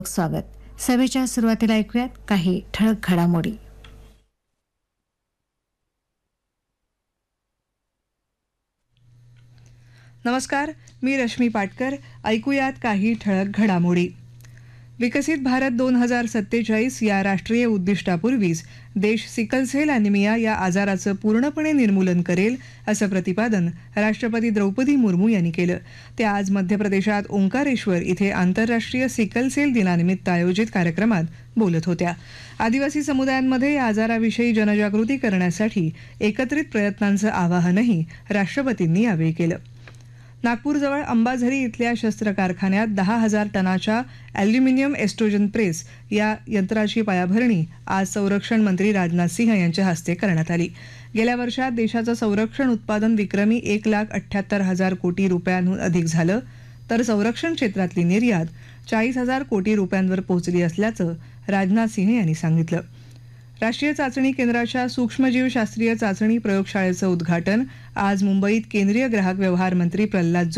स्वागत. सभेच्या सुरुवातीला ऐकूयात काही ठळक घडामोडी. नमस्कार, मी रश्मी पाटकर. ऐकूयात काही ठळक घडामोडी. विकसित भारत 2047 या राष्ट्रीय उद्दिष्टापूर्वीच देश सिकलसेल ॲनिमिया या आजाराचं पूर्णपणे निर्मूलन करेल असं प्रतिपादन राष्ट्रपती द्रौपदी मुर्मू यांनी केलं. ते आज मध्य प्रदेशात ओंकारेश्वर इथे आंतरराष्ट्रीय सिकलसेल दिनानिमित्त आयोजित कार्यक्रमात बोलत होत्या. आदिवासी समुदायांमध्ये या आजाराविषयी जनजागृती करण्यासाठी एकत्रित प्रयत्नांचं आवाहनही राष्ट्रपतींनी यावेळी केलं. नागपूरजवळ अंबाझरी इथल्या शस्त्र कारखान्यात 10,000 टनाच्या ॲल्युमिनियम एस्ट्रोजन प्रेस या यंत्राची पायाभरणी आज संरक्षण मंत्री राजनाथ सिंह यांच्या हस्ते करण्यात आली. गेल्या वर्षात देशाचं संरक्षण उत्पादन विक्रमी 1,78,000 कोटी रुपयांहून अधिक झालं, तर संरक्षण क्षेत्रातली निर्यात 40,000 कोटी रुपयांवर पोहोचली असल्याचं राजनाथ सिंह यांनी सांगितलं. राष्ट्रीय चाचणी केंद्राच्या सूक्ष्मजीवशास्त्रीय चाचणी प्रयोगशाळेचं उद्घाटन आज मुंबईत केंद्रीय ग्राहक व्यवहार मंत्री प्रल्हाद